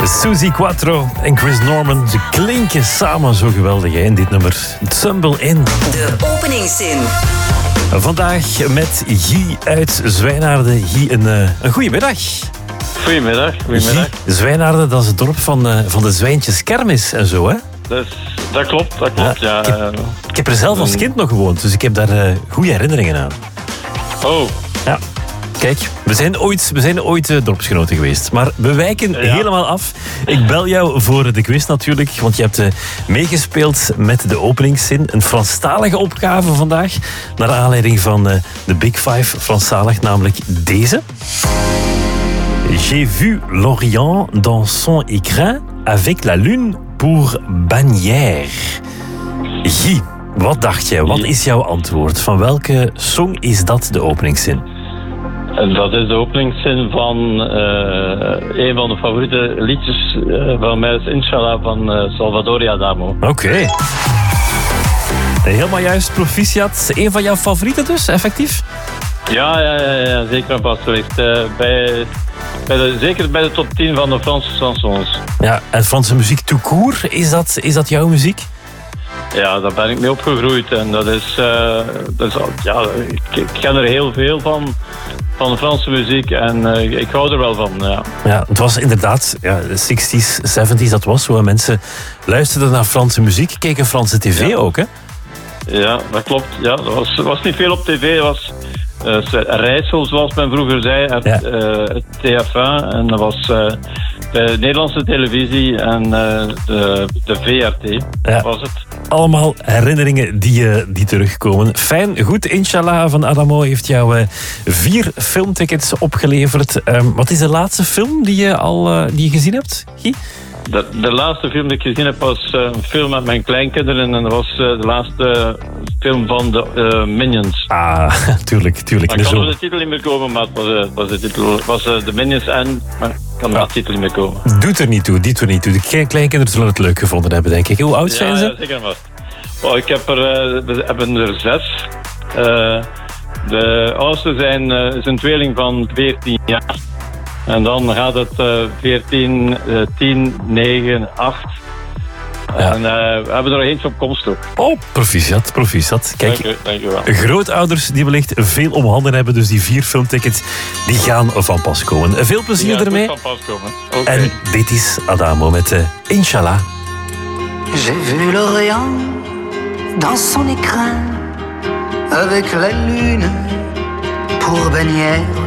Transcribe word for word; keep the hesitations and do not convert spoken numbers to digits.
Suzy Quattro en Chris Norman, ze klinken samen zo geweldig hè, in dit nummer. Tumble in. De openingszin. Vandaag met Guy uit Zwijnaarden. Guy, een, uh, een goede middag. Goedemiddag. Goedemiddag. Guy, Zwijnaarden, dat is het dorp van, uh, van de Zwijntjes Kermis en zo, hè? Dus, dat klopt, dat klopt, ja. ja. Ik, heb, ik heb er zelf als kind nog gewoond, dus ik heb daar uh, goede herinneringen aan. Oh. Ja. Kijk, we zijn ooit, we zijn ooit uh, dorpsgenoten geweest. Maar we wijken ja. helemaal af. Ik bel jou voor de quiz natuurlijk. Want je hebt uh, meegespeeld met de openingszin. Een Franstalige opgave vandaag. Naar aanleiding van uh, de Big Five Franstalig. Namelijk deze. J'ai vu l'Orient dans son écrin. Avec la lune pour bannière. Guy, wat dacht jij? Wat is jouw antwoord? Van welke song is dat de openingszin? En dat is de openingszin van uh, een van de favoriete liedjes uh, van mij, is Inshallah van uh, Salvador Adamo. Oké. Okay. Helemaal juist, proficiat. Een van jouw favorieten dus, effectief? Ja, ja, ja, ja zeker vast geweest. Uh, bij, bij de, zeker bij de top tien van de Franse chansons. Ja, en Franse muziek tout court, is dat, is dat jouw muziek? Ja, daar ben ik mee opgegroeid en dat is, uh, dat is ja, ik, ik ken er heel veel van. Van de Franse muziek en uh, ik hou er wel van, ja. Ja, het was inderdaad, ja, de zestig's, zeventig's, dat was zo. Mensen luisterden naar Franse muziek, keken Franse tv ja. ook, hè? Ja, dat klopt. Ja, er was, was niet veel op tv. Er was uh, Rijssel, zoals men vroeger zei, het, ja. uh, het T F één. En dat was uh, de Nederlandse televisie en uh, de, de V R T, ja. was het. Allemaal herinneringen die, uh, die terugkomen. Fijn, goed. Inshallah van Adamo heeft jou uh, vier filmtickets opgeleverd. Um, wat is de laatste film die je al uh, die je gezien hebt, Guy? De, de laatste film die ik gezien heb was uh, een film met mijn kleinkinderen. En dat was uh, de laatste film van de uh, Minions. Ah, tuurlijk, tuurlijk. Maar ik kan er de titel niet meer komen, maar het was, uh, was, de, titel, was uh, de Minions en... Maar ik kan er ja. de titel niet meer komen. Doet er niet toe, doet er niet toe. De kleinkinderen zullen het leuk gevonden hebben, denk ik. Hoe oud zijn ja, ze? Ja, zeker vast. Oh, ik heb er, uh, we hebben er zes. Uh, de oudste zijn, uh, is een tweeling van veertien jaar. En dan gaat het uh, veertien, uh, tien, negen, acht. Ja. En uh, we hebben er eentje op komst ook. Oh, proficiat, proficiat. Kijk, dank u, dank u wel. Grootouders die wellicht veel om handen hebben, dus die vier filmtickets, die gaan van pas komen. Veel plezier ja, ermee. Van pas komen. Okay. En dit is Adamo met uh, Inshallah. J'ai vu l'Orient dans son écrin avec la lune pour bannière.